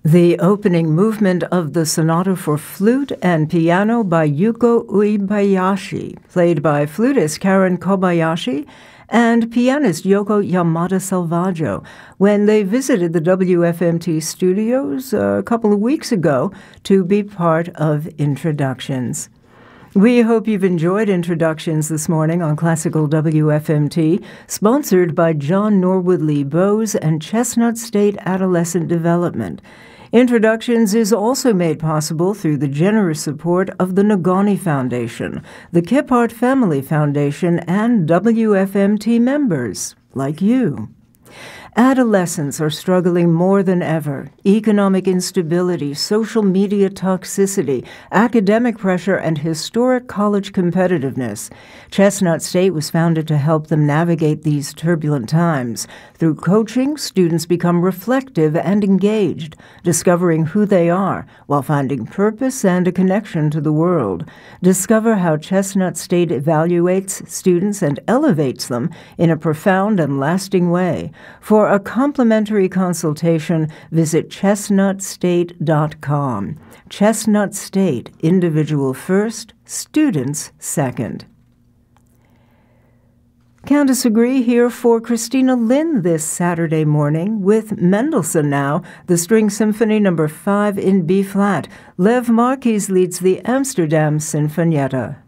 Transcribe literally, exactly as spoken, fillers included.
The opening movement of the Sonata for Flute and Piano by Yuko Uebayashi, played by flutist Karen Kobayashi and pianist Yoko Yamada Salvaggio, when they visited the W F M T studios a couple of weeks ago to be part of Introductions. We hope you've enjoyed Introductions this morning on Classical W F M T, sponsored by John Norwood Lee Bose and Chestnut State Adolescent Development. Introductions is also made possible through the generous support of the Nagani Foundation, the Kiphart Family Foundation, and W F M T members like you. Adolescents are struggling more than ever. Economic instability, social media toxicity, academic pressure, and historic college competitiveness. Chestnut State was founded to help them navigate these turbulent times. Through coaching, students become reflective and engaged, discovering who they are while finding purpose and a connection to the world. Discover how Chestnut State evaluates students and elevates them in a profound and lasting way. For a complimentary consultation, visit chestnut state dot com. Chestnut State, individual first, students second. Candace Agree here for Christina Lynn this Saturday morning with Mendelssohn now, the String Symphony number five in B-flat. Lev Marquis leads the Amsterdam Sinfonietta.